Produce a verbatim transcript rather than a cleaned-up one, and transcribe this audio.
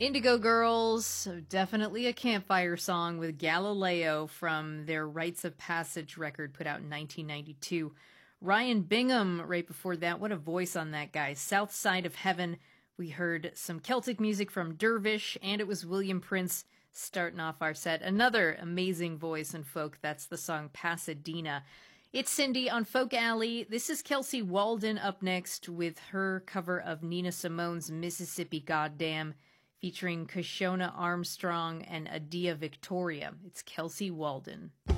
Indigo Girls, definitely a campfire song with Galileo from their Rites of Passage record put out in nineteen ninety-two. Ryan Bingham right before that. What a voice on that guy. South Side of Heaven. We heard some Celtic music from Dervish, and it was William Prince starting off our set. Another amazing voice in folk. That's the song Pasadena. It's Cindy on Folk Alley. This is Kelsey Walden up next with her cover of Nina Simone's Mississippi Goddam, featuring Kashona Armstrong and Adia Victoria. It's Kelsey Walden.